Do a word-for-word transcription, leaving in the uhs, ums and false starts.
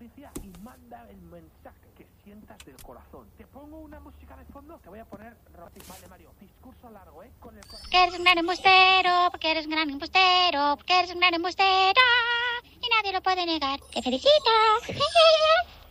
policía y manda el mensaje que sientas del corazón. Te pongo una música de fondo, te voy a poner romantic. Vale, Mario, discurso largo, ¿eh? Con el corazón. Porque eres un gran embustero, porque eres un gran embustero, porque eres un gran embustero y nadie lo puede negar. ¡Te felicito!